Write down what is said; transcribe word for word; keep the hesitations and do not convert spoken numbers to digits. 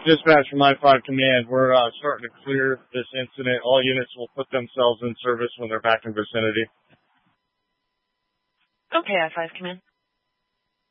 Dispatch from I five Command, we're uh, starting to clear this incident. All units will put themselves in service when they're back in vicinity. Okay, I five Command.